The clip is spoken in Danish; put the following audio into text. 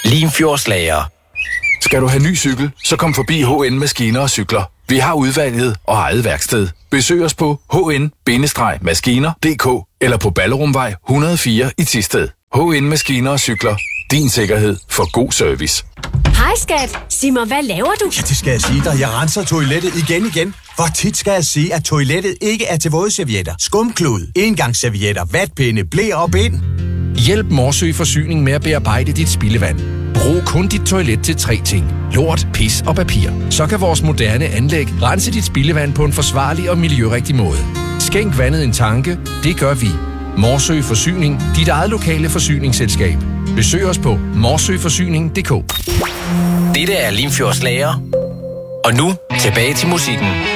Limfjordslager. Skal du have ny cykel, så kom forbi HN Maskiner og Cykler. Vi har udvalget og eget værksted. Besøg os på hn-maskiner.dk eller på Ballerumvej 104 i Thisted. HN Maskiner og Cykler. Din sikkerhed for god service. Hej skat, sig mig, hvad laver du? Ja, det skal jeg sige dig. Jeg renser toilettet igen. Hvor tit skal jeg sige, at toilettet ikke er til vådservietter, skumklud, engangsservietter, vatpinde, bleer og bind? Hjælp Morsø Forsyning med at bearbejde dit spildevand. Brug kun dit toilet til 3 ting. Lort, pis og papir. Så kan vores moderne anlæg rense dit spildevand på en forsvarlig og miljørigtig måde. Skænk vandet en tanke. Det gør vi. Morsø Forsyning. Dit eget lokale forsyningsselskab. Besøg os på morsøforsyning.dk. Dette er Limfjordslager. Og nu tilbage til musikken.